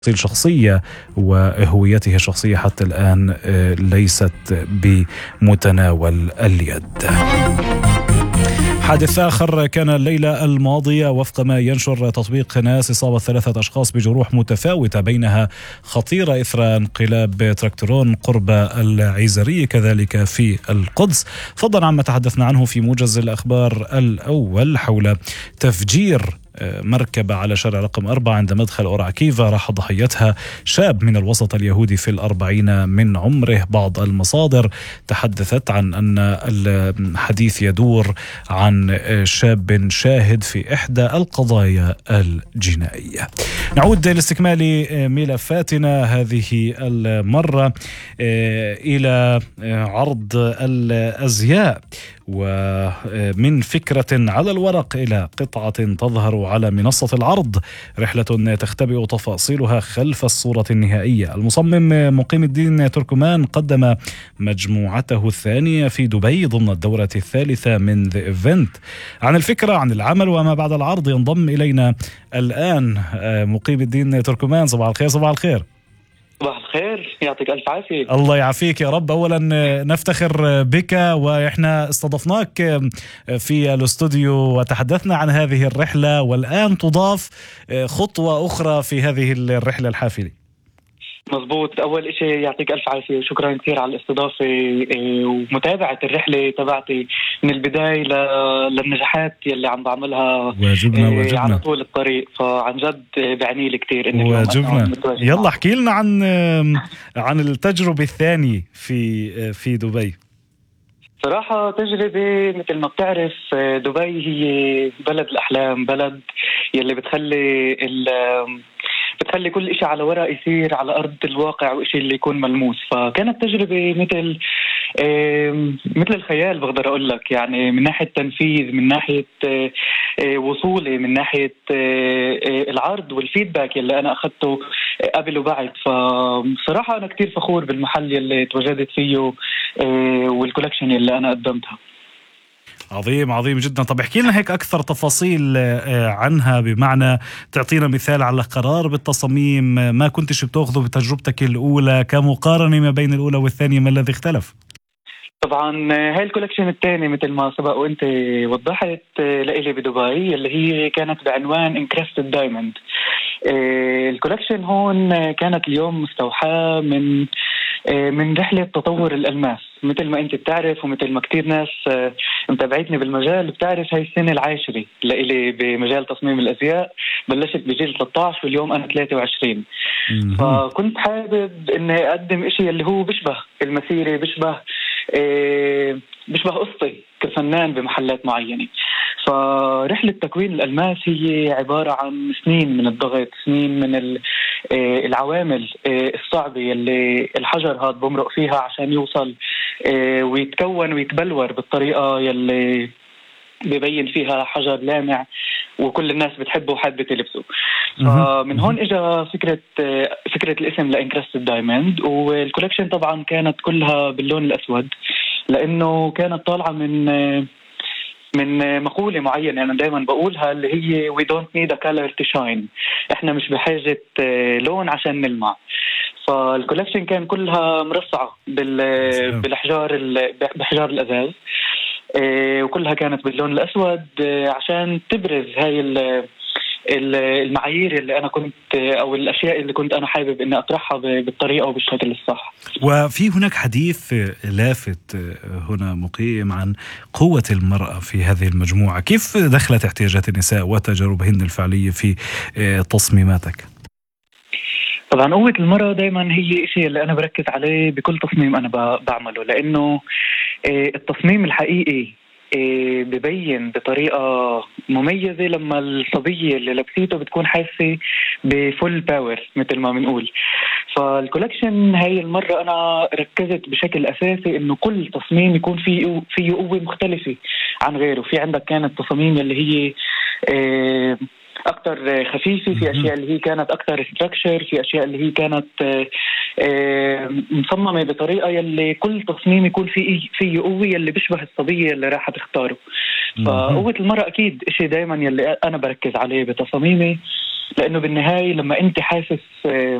الشخصية وهويته الشخصية حتى الآن ليست بمتناول اليد. حادث آخر كان الليلة الماضية وفق ما ينشر تطبيق ناس، إصابة 3 أشخاص بجروح متفاوتة بينها خطيرة إثر انقلاب تراكتورون قرب العيزري كذلك في القدس، فضلا عما تحدثنا عنه في موجز الأخبار الأول حول تفجير مركبة على شارع رقم 4 عند مدخل أوراكيفا راح ضحيتها شاب من الوسط اليهودي في 40 من عمره. بعض المصادر تحدثت عن أن الحديث يدور عن شاب شاهد في إحدى القضايا الجنائية. نعود لاستكمال ملفاتنا هذه المرة إلى عرض الأزياء، ومن فكرة على الورق إلى قطعة تظهر على منصة العرض، رحلة تختبئ تفاصيلها خلف الصورة النهائية. المصمم مقيم الدين تركمان قدم مجموعته الثانية في دبي ضمن الدورة الثالثة من The Event. عن الفكرة، عن العمل وما بعد العرض، ينضم إلينا الآن مقيم الدين تركمان. صباح الخير. صباح الخير. صباح الخير، يعطيك ألف عافية. الله يعافيك يا رب. أولا نفتخر بك، وإحنا استضفناك في الاستوديو وتحدثنا عن هذه الرحلة، والآن تضاف خطوة أخرى في هذه الرحلة الحافلة. مزبوط. أول إشي يعطيك ألف عافية وشكرا كثير على الاستضافة ومتابعة الرحلة تبعتي من البداية للنجاحات يلي عم بعملها. واجبنا على طول الطريق، فعن جد بعني لي كثير إني واجبنا. يلا احكي لنا عن التجربة الثانية في دبي. صراحة تجربة مثل ما بتعرف، دبي هي بلد الأحلام، بلد يلي بتخلي كل إشي على ورق يصير على أرض الواقع وإشي اللي يكون ملموس. فكانت تجربة مثل الخيال، بقدر أقول لك، يعني من ناحية تنفيذ، من ناحية وصولي، من ناحية العرض والفيدباك اللي أنا أخذته قبل وبعد. فصراحة أنا كتير فخور بالمحل اللي تواجدت فيه والكولكشن اللي أنا قدمتها. عظيم جدا. طب احكي لنا هيك أكثر تفاصيل عنها، بمعنى تعطينا مثال على قرار بالتصميم ما كنتش بتأخذه بتجربتك الأولى، كمقارنة ما بين الأولى والثانية، ما الذي اختلف؟ طبعا هاي الكولكشن الثاني مثل ما سبق وانت وضحت لإلي بدبي، اللي هي كانت بعنوان انكرستد دايموند. الكولكشن هون كانت اليوم مستوحاة من رحلة تطور الألماس. مثل ما انت بتعرف ومثل ما كتير ناس متابعتني بالمجال بتعرف، هاي السنة العاشرة لإلي بمجال تصميم الأزياء. بلشت بجيل 13 واليوم أنا 23. فكنت حابب إني أقدم إشي اللي هو بيشبه المسيرة، بيشبه قصتي كفنان بمحلات معينة. فرحلة تكوين الألماس هي عبارة عن سنين من الضغط، سنين من العوامل الصعبة اللي الحجر هذا بمرق فيها عشان يوصل ويتكون ويتبلور بالطريقة يلي ببين فيها حجر لامع وكل الناس بتحبه وحابة تلبسه. فمن هون اجى فكرة الاسم لانكرستد دايموند. والكولكشن طبعا كانت كلها باللون الأسود، لأنه كانت طالعة من مقولة معينة أنا دايما بقولها، اللي هي we don't need a color to shine. إحنا مش بحاجة لون عشان نلمع. فالكولكشن كان كلها مرصعة بحجار الأزاز، وكلها كانت باللون الأسود عشان تبرز هاي المعايير اللي أنا كنت، أو الأشياء اللي كنت أنا حابب إني أطرحها بالطريقة وبالشكل الصح. وفي هناك حديث لافت هنا مقيم عن قوة المرأة في هذه المجموعة، كيف دخلت احتياجات النساء وتجاربهن الفعلية في تصميماتك؟ طبعا قوة المرأة دايما هي إشي اللي أنا بركز عليه بكل تصميم أنا بعمله، لأنه التصميم الحقيقي ببين بطريقة مميزة لما الصبية اللي لبسيته بتكون حاسة بفول باور مثل ما بنقول. فالكولكشن هاي المرة أنا ركزت بشكل أساسي إنه كل تصميم يكون فيه قوة مختلفة عن غيره. في عندك كانت تصاميم اللي هي أكتر خفيفة، في أشياء اللي هي كانت أكتر ستراكشر، في أشياء اللي هي كانت مصممة بطريقة يلي كل تصميم يكون فيه قوة يلي بيشبه الصبية اللي راح تختاره. فقوة المرأة أكيد إشي دايما يلي أنا بركز عليه بتصاميمي، لأنه بالنهاية لما أنت حاسس